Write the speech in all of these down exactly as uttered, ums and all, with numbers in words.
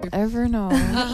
You'll ever know.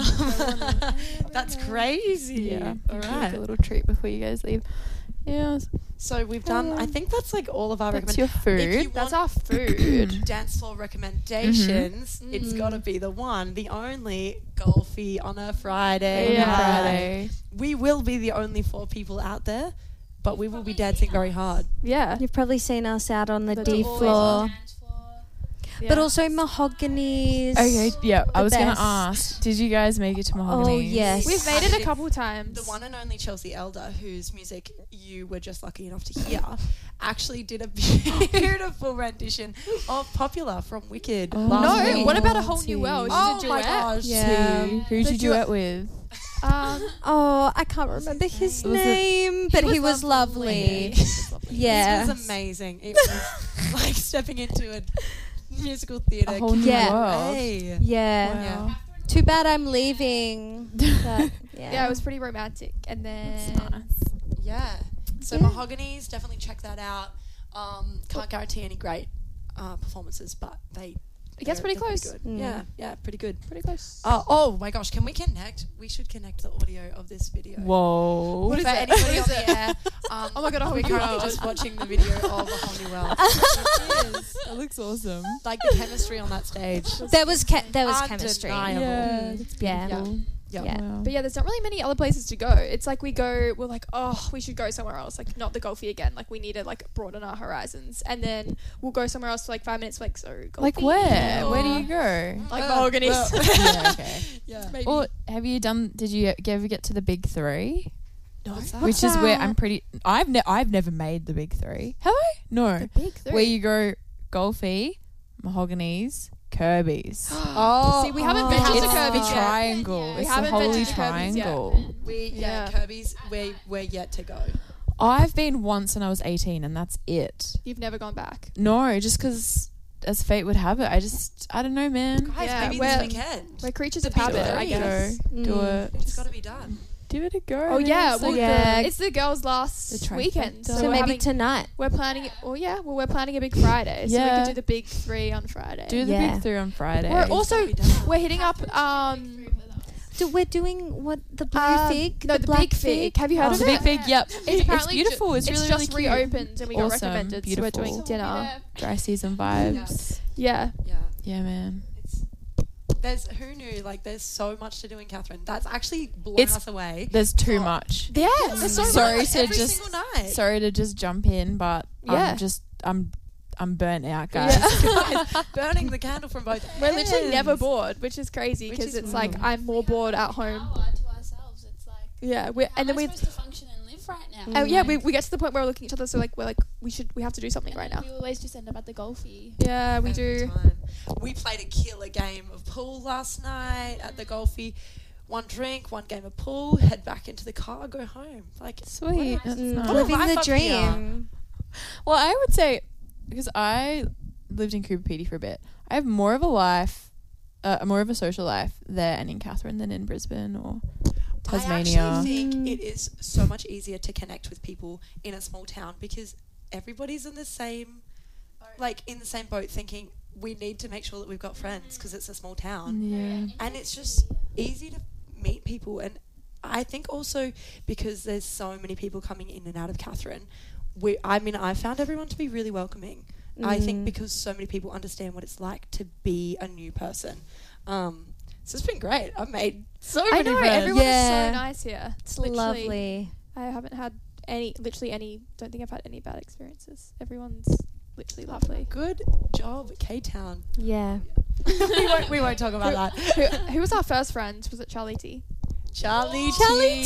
Um, that's crazy. Yeah. All Like right. a little treat before you guys leave. Yeah. So we've done, I think that's like all of our That's recommendations. your If you food. want That's our food. dance floor recommendations, Mhm. it's Mhm. got to be the one, the only Golfy on a Friday. Yeah. night. Friday. We will be the only four people out there, but we will be dancing very hard. Yeah. You've probably seen us out on the But D we're always floor. Dance floor. But also Mahogany's. Okay, yeah, I the was going best. to ask, did you guys make it to Mahogany? Oh, yes. We've made it a Actually, couple times. The one and only Chelsea Elder, whose music you were just lucky enough to hear, actually did a beautiful rendition of Popular from Wicked Oh. last No, week. what about A Whole New World? She Oh did a my duet. gosh. Yeah. Who, who'd The you duet with? Um, Oh, I can't remember his, Was it- name, but he was, was lovely. lovely. Yeah. This was amazing. It was like stepping into a musical theatre. A Whole New Yeah. World. Hey. Yeah. Yeah. Too bad I'm leaving. But, yeah. yeah, it was pretty romantic. And then That's nice. Yeah. So Yeah. Mahogany's, definitely check that out. Um, can't guarantee any great uh, performances, but they. It gets they're- pretty they're close. good. Mm. Yeah, yeah, pretty good. pretty close. Oh, oh my gosh, can we connect? We should connect the audio of this video. Whoa. For is it? anybody What on is the air, um, Oh my God, A Whole we're New currently World. just watching the video of A Whole New World. It is. It looks awesome. Like the chemistry on that stage. There was ca- there was chemistry. Undeniable. Yeah, that's Yeah. beautiful. Yep. Yeah. Wow. But yeah, there's not really many other places to go. It's like we go, we're like, oh, we should go somewhere else. Like not the Golfy again. Like we need to like broaden our horizons. And then we'll go somewhere else for like five minutes. Like so, Golfy, Like where? Where do or- you go? Like Uh, Mahogany's. well- yeah, okay. Yeah. Maybe. Or have you done? Did you ever get to the big three? No, what's that? Which is where I'm pretty. I've ne- I've never made the big three. Have I? No. the big three. Where you go Golfy, Mahogany's, Kirby's. Oh, See, we haven't oh. been to it's the Kirby's the yet. triangle. Yeah. We It's haven't the been to holy the Kirby's yet. triangle. We yeah, Yeah. Kirby's. We we're yet to go. I've been once when I was eighteen, and that's it. You've never gone back. No, just because as fate would have it, I just I don't know, man. Guys, Yeah, maybe we're- this weekend. We're creatures The of big habit, I three. guess. Go, do Mm. it. It's got to be done. Give it a go. Oh yeah, It's well, like- Yeah. the, it's the girls' last The trifecta. weekend, so, So we're maybe having, tonight. we're planning. Oh yeah, well we're planning a big Friday, so we Yeah. could do the big three on Friday. do the Yeah. big three on Friday. We're It's also gotta be done. we're hitting up um So we're doing what the blue uh, fig? no the, black big fig. Have you heard Oh. of the it? big fig. Yep, It's apparently ju- beautiful. It's, it's really just really cute. reopened and we got Awesome, recommended, so we're doing beautiful. dinner. Dry season vibes. Yeah, Yeah. Yeah, man. It's, there's who knew like there's so much to do in Catherine. That's actually blown It's- us away. There's too Oh. much. yeah. There's so Sorry much. to every just- single night. Sorry to just jump in, but Yeah. I'm just I'm I'm burnt out, guys. Guys, burning the candle from both. We're literally never ends. bored, which is crazy Which because is it's like wild. I'm more bored at home. Hour to ourselves. It's like Yeah, we how and then am I we. supposed to function and live right now? Oh yeah, we, we get to the point where we're looking at each other, so like we're like we should we have to do something And right then now. We always just end up at the Golfy. Yeah, we Every do. time. We played a killer game of pool last night at the Golfy. One drink, one game of pool, head back into the car, go home. Like Sweet. what a- That's Mm, nice. What a living life the up here. dream. Well, I would say because I lived in Cooper Pedy for a bit, I have more of a life, uh, more of a social life there and in Catherine than in Brisbane or Tasmania. I actually think it is so much easier to connect with people in a small town because everybody's in the same, like in the same boat, thinking we need to make sure that we've got friends because it's a small town, Yeah. and it's just easy to meet people. And I think also because there's so many people coming in and out of Catherine, we I mean I found everyone to be really welcoming. I think Mm. because so many people understand what it's like to be a new person. Um, so it's been great. I've made so I many know friends. everyone is Yeah. so nice here. It's Literally, lovely. I haven't had any, literally any. Don't think I've had any bad experiences. Everyone's literally lovely. Good job, K-Town. Yeah. we won't we won't talk about that. who, who was our first friend? Was it Charlie T? Charlie Charlie T.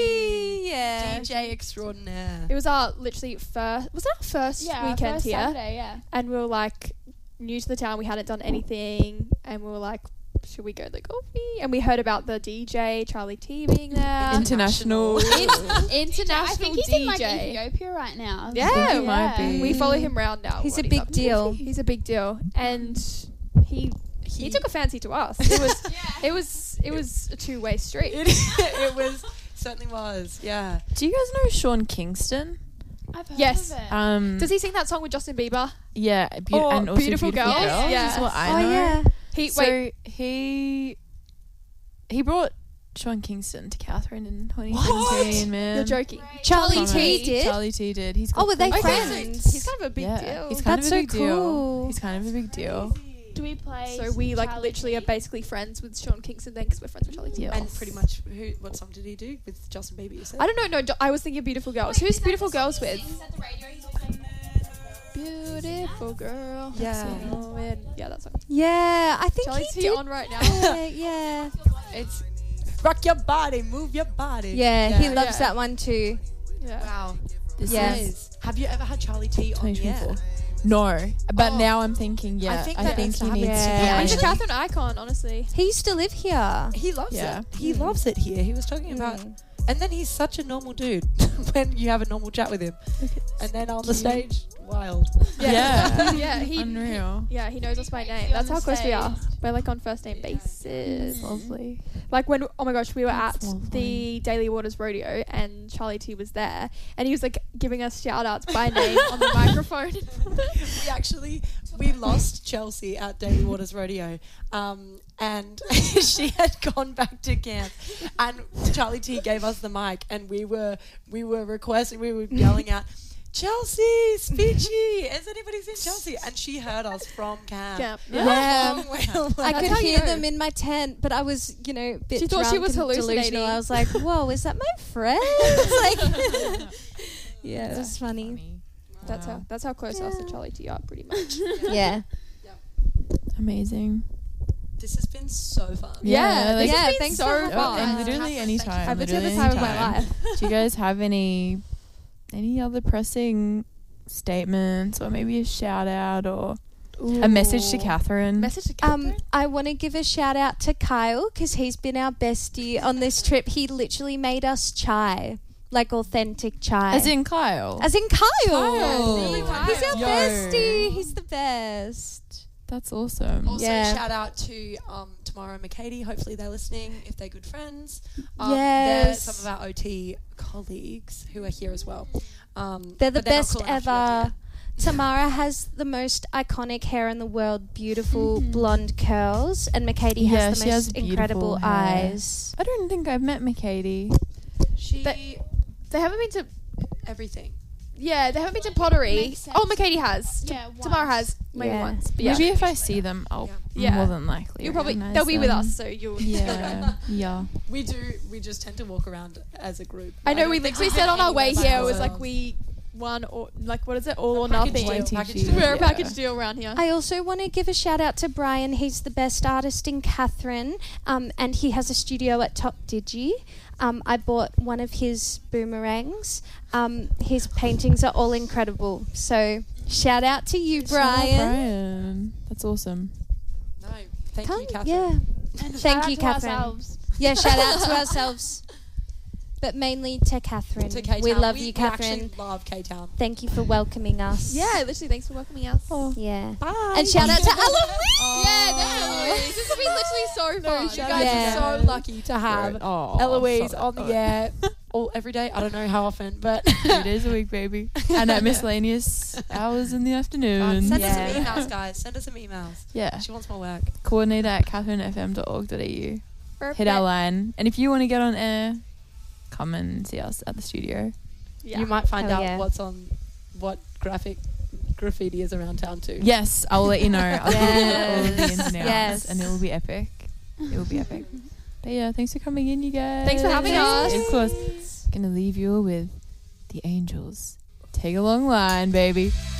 T. Yeah. D J extraordinaire. It was our literally first. Was it our first Yeah, weekend first here? Saturday, yeah. And we were like new to the town. We hadn't done anything, and we were like, should we go to the Golfy? And we heard about the D J Charlie T being there. International. International I think he's D J. in like Ethiopia right now. Yeah, I think it might be. We follow him round now. He's what a big up to. deal. He's a big deal, and he he, He- took a fancy to us. It was it was it was a two way street. It, it was certainly was. Yeah. Do you guys know Sean Kingston? I've heard Yes. of it. Um, Does he sing that song with Justin Bieber? Yeah, be- Oh, and also Beautiful Beautiful Girls? Girls Yeah. is what I Oh know. yeah. He So wait. he he brought Sean Kingston to Catherine in twenty What? seventeen, man. You're joking. Charlie Come T on. did. Charlie T did. He's Oh, were they got- friends? He's kind of a big yeah, deal. he's kind That's of a so big deal. cool. He's kind of a big deal. Do we play? So we like Charlie literally T? are basically friends with Sean Kingston then because we're friends with Charlie T. Yeah. And pretty much, who? What song did he do with Justin Bieber? You said. I don't know. No, Jo- I was thinking Beautiful Girls. Who's Beautiful Girls with? Is that the radio? He's also Beautiful girl. Yeah. Oh, man. Yeah, that's song. Yeah, I think Charlie he T did. on right now. Yeah, yeah. It's rock your body, move your body. Yeah, he loves Yeah. that one too. Yeah. Wow. This Yeah. Is. Have you ever had Charlie T on twenty the air? twenty-four. No, but Oh. now I'm thinking, yeah, I think I that think needs to he happen. needs to Yeah. be. Yeah, he's a Actually- Catherine icon, honestly. He used to live here. He loves Yeah. it. He loves it here. He was talking about, Mm. and then he's such a normal dude when you have a normal chat with him, and then on the stage, wild. Yeah. yeah, he, Unreal. yeah, he knows us by name. You That's on how the close we are. stage. We're like on first name basis. Lovely. Like when, oh my gosh, we were That's at lovely. the Daily Waters Rodeo and Charlie T was there and he was like giving us shout outs by name on the microphone. We actually we lost Chelsea at Daily Waters Rodeo, um, and she had gone back to camp, and Charlie T gave us the mic, and we were we were requesting, we were yelling out, Chelsea, Speechy, has anybody seen Chelsea? And she heard us from camp. Camp. Yeah. Long way I away. That's could how you hear know. them in my tent, but I was, you know, a bit She thought she drunk was and hallucinating. delusional. I was like, "Whoa, is that my friend?" like, yeah, it was funny. That's how that's how close us and Yeah. Charlie T are pretty much. Yeah, Amazing. This has been so fun. Yeah, like- this has Yeah, been thanks so for having fun. and us. literally any time. I've been to literally the time of any my time. life. Do you guys have any any other pressing statements or maybe a shout out or a message to Ooh. Catherine? Message to Catherine. um, I want to give a shout out to Kyle because he's been our bestie on this trip. He literally made us chai, like authentic chai. As in Kyle. As in Kyle. Kyle. He's our Yo. bestie. He's the best. That's awesome. Also, Yeah. shout out to um, Tamara and McKady. Hopefully, they're listening. If they're good friends, um, Yes. they're some of our O T colleagues who are here as well. Um, They're the but not best cool enough to go ever. Tamara has the most iconic hair in the world, beautiful Mhm. blonde curls, and McKady Yeah, has the she has most beautiful incredible hair. eyes. I don't think I've met McKady. together. She They- They haven't been to. everything. Yeah, they haven't been to pottery. Makes sense. Oh, McKady has. Yeah, Tamara once. has maybe Yeah. once. But yeah, Maybe if I see them, I'll Yeah. more than likely. you'll probably recognize they'll be with them. us, so you'll. Yeah, yeah. We do. We just tend to walk around as a group. I know don't we think literally we've said been on our way anywhere by here it was like ourselves. we one or like what is it all A or package nothing. deal, Package package deal. deal. We're a Yeah. package deal around here. I also want to give a shout out to Brian. He's the best artist in Catherine, um, and he has a studio at Top Digi. Um, I bought one of his boomerangs. Um, his paintings are all incredible. So shout out to you, Shout out Brian. Brian. That's awesome. No, thank Come- you, Catherine. Yeah, And Thank shout out you, to Catherine. ourselves. yeah. Shout out to ourselves, but mainly to Catherine. To K-Town. We love we, you, Catherine. We actually love K-Town. Thank you for welcoming us. Yeah, literally. Thanks for welcoming us. Yeah. Bye. And shout out to Eloise. Yeah, that's Eloise. This will be literally so fun. You You guys guys Yeah. are so lucky to have Oh, Eloise stop on it. the air all every day. I don't know how often, but Three days a week, baby. And at miscellaneous hours in the afternoon. send Yeah. us some emails, guys. Send us some emails. Yeah. She wants more work. Coordinator at catherine f m dot org dot a u. Perfect. Hit our line. And if you want to get on air, come and see us at the studio. Yeah. You might find Hell out yeah. what's on what graphic graffiti is around town too. Yes, I will let you know. I'll give you all of the ins and outs. Yes. And it will be epic. It will be epic. But yeah, thanks for coming in, you guys. Thanks for having us. Of course. Gonna leave you all with the Angels. Take a long line, baby.